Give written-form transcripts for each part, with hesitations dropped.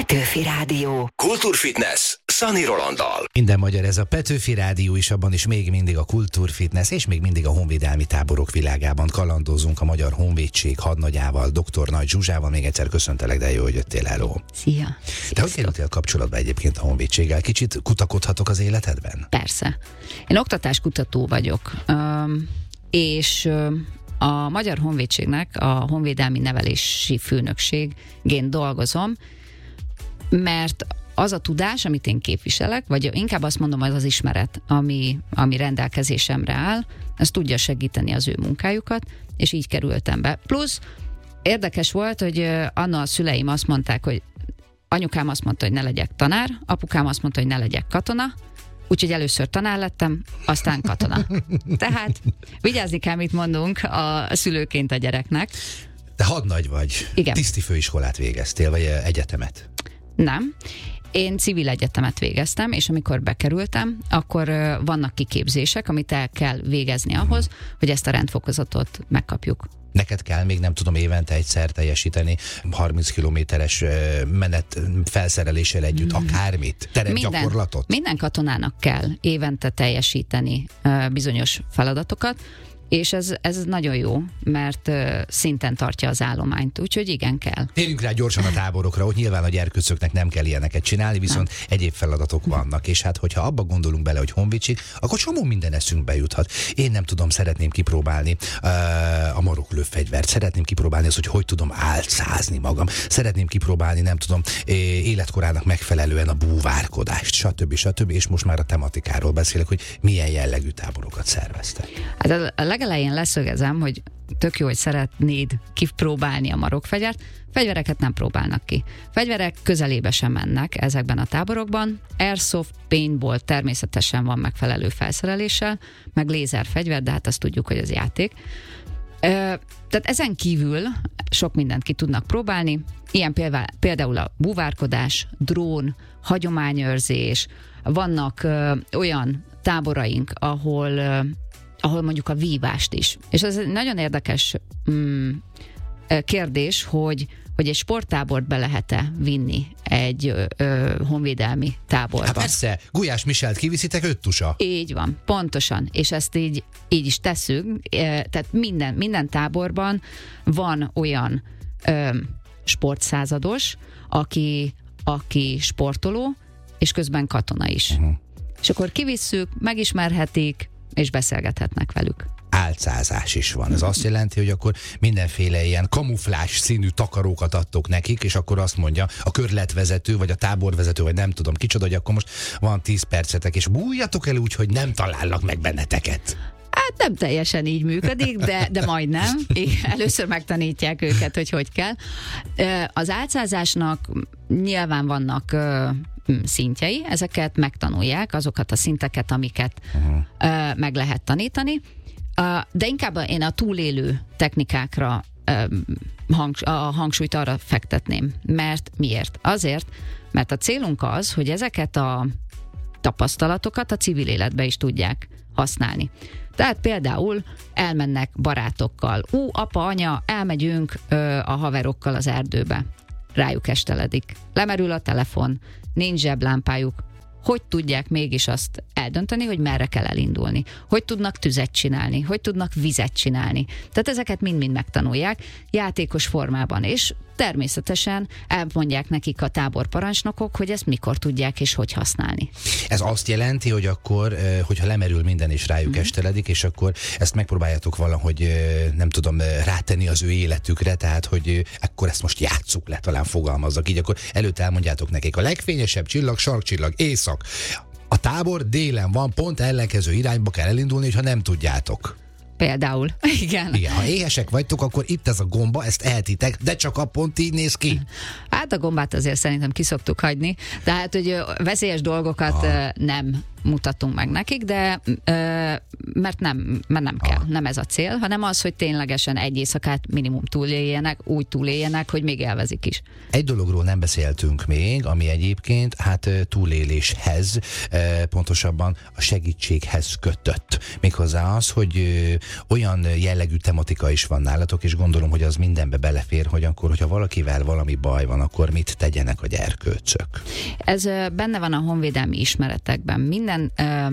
Petőfi Rádió. Kultúrfitness Szani Rolanddal. Minden magyar, ez a Petőfi Rádió is, abban is még mindig a kultúrfitness és még mindig a honvédelmi táborok világában kalandozunk a Magyar Honvédség hadnagyával, dr. Nagy Zsuzsával. Még egyszer köszöntelek, de jó, hogy jöttél, hello. Szia. De hogy kerültél kapcsolatba egyébként a honvédséggel? Kicsit kutakodhatok az életedben? Persze. Én oktatáskutató vagyok, és a Magyar Honvédségnek a Honvédelmi Nevelési Főnökségén dolgozom, mert az a tudás, amit én képviselek, vagy inkább azt mondom, az az ismeret, ami rendelkezésemre áll, ez tudja segíteni az ő munkájukat, és így kerültem be. Plusz érdekes volt, hogy anna a szüleim azt mondták, hogy anyukám azt mondta, hogy ne legyek tanár, apukám azt mondta, hogy ne legyek katona, úgyhogy először tanár lettem, aztán katona. Tehát vigyázni kell, mit mondunk a szülőként a gyereknek. De hadnagy vagy. Igen. Tiszti főiskolát végeztél, vagy egyetemet? Nem. Én civil egyetemet végeztem, és amikor bekerültem, akkor vannak kiképzések, amit el kell végezni ahhoz, hogy ezt a rendfokozatot megkapjuk. Neked kell még, nem tudom, évente egyszer teljesíteni 30 kilométeres menet felszereléssel együtt, akármit, terepgyakorlatot? Minden katonának kell évente teljesíteni bizonyos feladatokat, és ez nagyon jó, mert szinten tartja az állományt, úgyhogy igen, kell. Térjünk rá gyorsan a táborokra, hogy nyilván a gyerkőcöknek nem kell ilyeneket csinálni, viszont egyéb feladatok vannak, és hát hogyha abba gondolunk bele, hogy honvédség, akkor csomó minden eszünkbe juthat. Én nem tudom, szeretném kipróbálni a maroklövfegyvert, szeretném kipróbálni azt, hogy tudom álcázni magam, szeretném kipróbálni, nem tudom, életkorának megfelelően a búvárkodást, stb. És most már a tematikáról beszélek, hogy milyen jellegű táborokat szerveztek. Hát a legelején leszögezem, hogy tök jó, hogy szeretnéd kipróbálni a marokfegyvert, fegyvereket nem próbálnak ki. Fegyverek közelébe sem mennek ezekben a táborokban. Airsoft, paintball természetesen van megfelelő felszereléssel, meg lézerfegyver, de hát azt tudjuk, hogy az játék. Tehát ezen kívül sok mindent ki tudnak próbálni, ilyen például a búvárkodás, drón, hagyományőrzés, vannak olyan táboraink, ahol mondjuk a vívást is. És ez egy nagyon érdekes kérdés, hogy egy sporttábort be lehet-e vinni egy honvédelmi táborba. Hát persze, Gulyás Michelt kiviszitek 5 tusa. Így van, pontosan. És ezt így is tesszük. Tehát minden táborban van olyan sportszázados, aki sportoló, és közben katona is. És akkor kivisszük, megismerhetik, és beszélgethetnek velük. Álcázás is van. Ez azt jelenti, hogy akkor mindenféle ilyen kamuflás színű takarókat adtok nekik, és akkor azt mondja a körletvezető, vagy a táborvezető, vagy nem tudom kicsoda, hogy akkor most van 10 percetek, és bújjatok el úgy, hogy nem találnak meg benneteket. Hát nem teljesen így működik, de majdnem. Először megtanítják őket, hogy kell. Az álcázásnak nyilván vannak szintjei, ezeket megtanulják, azokat a szinteket, amiket meg lehet tanítani, de inkább én a túlélő technikákra a hangsúlyt arra fektetném. Mert miért? Azért, mert a célunk az, hogy ezeket a tapasztalatokat a civil életbe is tudják használni. Tehát például elmennek barátokkal. Apa, anya, elmegyünk a haverokkal az erdőbe. Rájuk esteledik. Lemerül a telefon, nincs zseblámpájuk. Hogy tudják mégis azt eldönteni, hogy merre kell elindulni? Hogy tudnak tüzet csinálni? Hogy tudnak vizet csinálni? Tehát ezeket mind-mind megtanulják játékos formában, és természetesen elmondják nekik a táborparancsnokok, hogy ezt mikor tudják és hogy használni. Ez azt jelenti, hogy akkor, hogyha lemerül minden és rájuk esteledik, és akkor ezt megpróbáljátok valahogy, nem tudom, rátenni az ő életükre, tehát, hogy akkor ezt most játsszuk le, talán fogalmazzak így, akkor előtte elmondjátok nekik a legfényesebb csillag, sarkcsillag, éjszak. A tábor délen van, pont ellenkező irányba kell elindulni, hogyha nem tudjátok. Például, igen. Igen, ha éhesek vagytok, akkor itt ez a gomba, ezt ehetitek, de csak a pont így néz ki. Hát a gombát azért szerintem ki szoktuk hagyni, tehát hogy veszélyes dolgokat mutatunk meg nekik, de mert nem kell, nem ez a cél, hanem az, hogy ténylegesen egy éjszakát minimum túléljenek, úgy túléljenek, hogy még élvezik is. Egy dologról nem beszéltünk még, ami egyébként túléléshez, pontosabban a segítséghez kötött. Méghozzá az, hogy olyan jellegű tematika is van nálatok, és gondolom, hogy az mindenbe belefér, hogy akkor, hogyha valakivel valami baj van, akkor mit tegyenek a gyerkőcök? Ez benne van a honvédelmi ismeretekben. Minden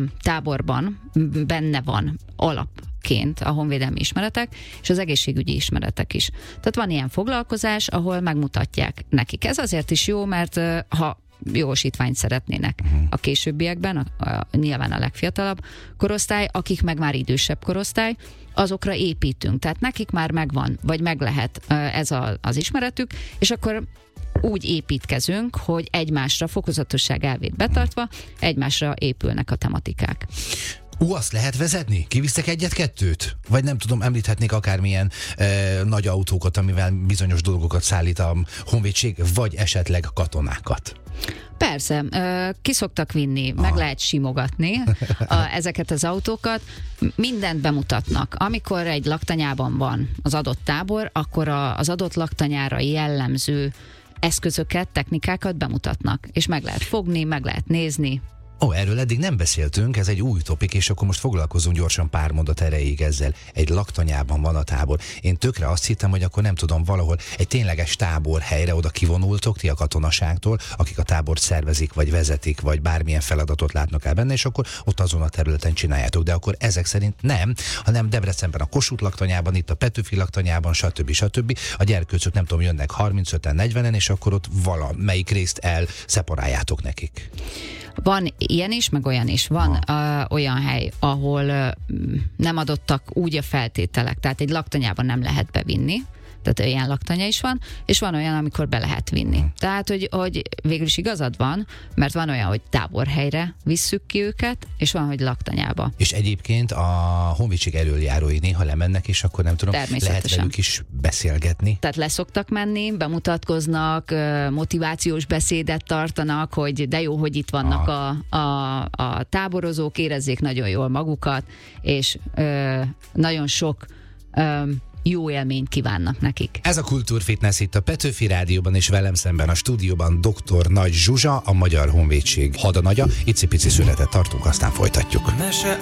táborban benne van alapként a honvédelmi ismeretek, és az egészségügyi ismeretek is. Tehát van ilyen foglalkozás, ahol megmutatják nekik. Ez azért is jó, mert ha jogosítványt szeretnének a későbbiekben, nyilván a legfiatalabb korosztály, akik meg már idősebb korosztály, azokra építünk. Tehát nekik már megvan, vagy meg lehet ez az ismeretük, és akkor úgy építkezünk, hogy egymásra fokozatosság elvét betartva, egymásra épülnek a tematikák. Azt lehet vezetni? Kivisztek egyet-kettőt? Vagy nem tudom, említhetnék akármilyen nagy autókat, amivel bizonyos dolgokat szállít a honvédség, vagy esetleg katonákat? Persze, ki szoktak vinni, meg lehet simogatni ezeket az autókat, mindent bemutatnak. Amikor egy laktanyában van az adott tábor, akkor az adott laktanyára jellemző eszközöket, technikákat bemutatnak, és meg lehet fogni, meg lehet nézni. Erről eddig nem beszéltünk, ez egy új topik, és akkor most foglalkozunk gyorsan pár mondat erejéig ezzel. Egy laktanyában van a tábor. Én tökre azt hittem, hogy akkor nem tudom, valahol egy tényleges táborhelyre oda kivonultok ti a katonaságtól, akik a tábort szervezik, vagy vezetik, vagy bármilyen feladatot látnak el benne, és akkor ott azon a területen csináljátok. De akkor ezek szerint nem, hanem Debrecenben a Kossuth laktanyában, itt a Petőfi laktanyában, stb. A gyerkőcök nem tudom, jönnek 35-en, 40-en, és akkor ott valamelyik részt elszeparáljátok nekik. Van ilyen is, meg olyan is. Van olyan hely, ahol nem adottak úgy a feltételek, tehát egy laktanyában nem lehet bevinni, tehát olyan laktanya is van, és van olyan, amikor be lehet vinni. Tehát, hogy végül is igazad van, mert van olyan, hogy táborhelyre visszük ki őket, és van, hogy laktanyába. És egyébként a honvédség elöljárói néha lemennek, és akkor nem tudom, lehet velük is beszélgetni. Tehát leszoktak menni, bemutatkoznak, motivációs beszédet tartanak, hogy de jó, hogy itt vannak a táborozók, érezzék nagyon jól magukat, és nagyon sok jó élményt kívánnak nekik. Ez a Kultúrfitness itt a Petőfi Rádióban, és velem szemben a stúdióban dr. Nagy Zsuzsa, a Magyar Honvédség hadanagya. Icipici szünetet tartunk, aztán folytatjuk. Mese